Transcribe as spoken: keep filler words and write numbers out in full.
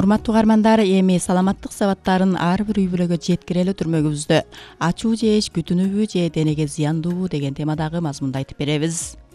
Урматтуу угармандар, эми саламаттык сабаттарын ар бир үй бүлөгө жеткире эле түрмөгүбүздө ачуу жеш күтүнүүбү же денеге зыяндуубу деген темадагы мазмунду айтып беребиз.